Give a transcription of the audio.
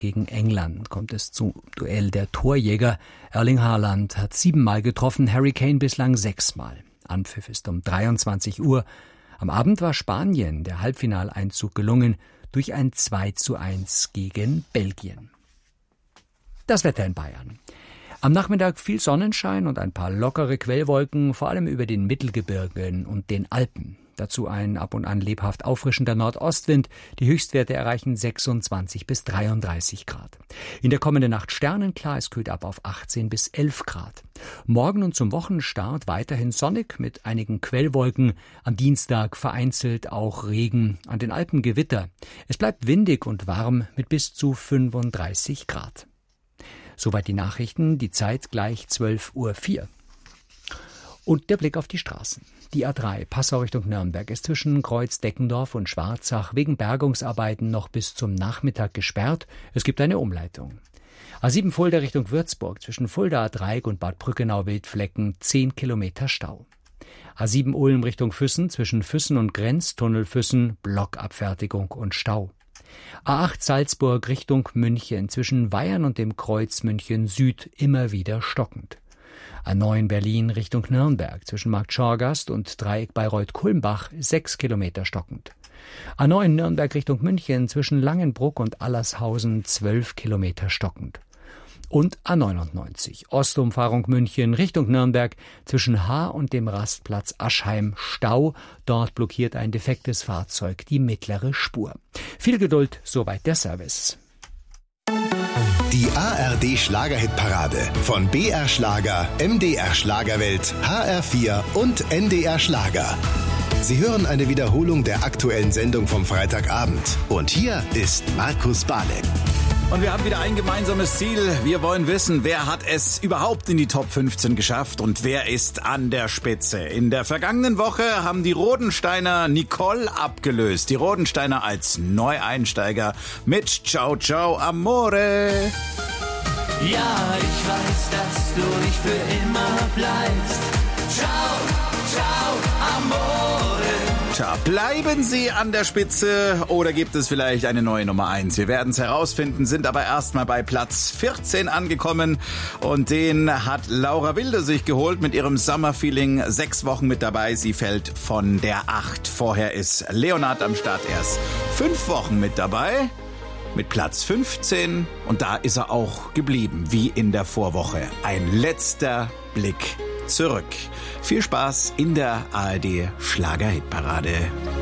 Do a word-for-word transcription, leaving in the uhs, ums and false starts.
Gegen England kommt es zum Duell der Torjäger. Erling Haaland hat siebenmal getroffen, Harry Kane bislang sechsmal. Anpfiff ist um dreiundzwanzig Uhr. Am Abend war Spanien der Halbfinaleinzug gelungen durch ein zwei zu eins gegen Belgien. Das Wetter in Bayern. Am Nachmittag viel Sonnenschein und ein paar lockere Quellwolken, vor allem über den Mittelgebirgen und den Alpen. Dazu ein ab und an lebhaft auffrischender Nordostwind. Die Höchstwerte erreichen sechsundzwanzig bis dreiunddreißig Grad. In der kommenden Nacht sternenklar, es kühlt ab auf achtzehn bis elf Grad. Morgen und zum Wochenstart weiterhin sonnig mit einigen Quellwolken. Am Dienstag vereinzelt auch Regen, an den Alpen Gewitter. Es bleibt windig und warm mit bis zu fünfunddreißig Grad. Soweit die Nachrichten, die Zeit gleich zwölf Uhr vier. Und der Blick auf die Straßen. Die A drei Passau Richtung Nürnberg ist zwischen Kreuz-Deckendorf und Schwarzach wegen Bergungsarbeiten noch bis zum Nachmittag gesperrt. Es gibt eine Umleitung. A sieben Fulda Richtung Würzburg zwischen Fuldaer Dreieck und Bad Brückenau-Wildflecken zehn Kilometer Stau. A sieben Ulm Richtung Füssen zwischen Füssen und Grenztunnel Füssen Blockabfertigung und Stau. A acht Salzburg Richtung München zwischen Weyern und dem Kreuz München Süd immer wieder stockend. A neun Berlin Richtung Nürnberg zwischen Markt Schorgast und Dreieck Bayreuth-Kulmbach sechs Kilometer stockend. A neun Nürnberg Richtung München zwischen Langenbruck und Allershausen zwölf Kilometer stockend. Und A neunundneunzig Ostumfahrung München Richtung Nürnberg zwischen Haar und dem Rastplatz Aschheim Stau. Dort blockiert ein defektes Fahrzeug die mittlere Spur. Viel Geduld, soweit der Service. Die A R D Schlagerhitparade von B R Schlager, M D R Schlagerwelt, H R vier und N D R Schlager. Sie hören eine Wiederholung der aktuellen Sendung vom Freitagabend. Und hier ist Markus Balek. Und wir haben wieder ein gemeinsames Ziel. Wir wollen wissen, wer hat es überhaupt in die Top fünfzehn geschafft und wer ist an der Spitze. In der vergangenen Woche haben die Rodensteiner Nicole abgelöst. Die Rodensteiner als Neueinsteiger mit Ciao Ciao Amore. Ja, ich weiß, dass du nicht für immer bleibst. Ciao, ciao Amore. Tja, bleiben Sie an der Spitze oder gibt es vielleicht eine neue Nummer eins? Wir werden es herausfinden, sind aber erstmal bei Platz vierzehn angekommen und den hat Laura Wilde sich geholt mit ihrem Summer Feeling. Sechs Wochen mit dabei, sie fällt von der acht. Vorher ist Leonard am Start erst fünf Wochen mit dabei mit Platz fünfzehn und da ist er auch geblieben, wie in der Vorwoche. Ein letzter Blick zurück. Viel Spaß in der A R D Schlagerhitparade.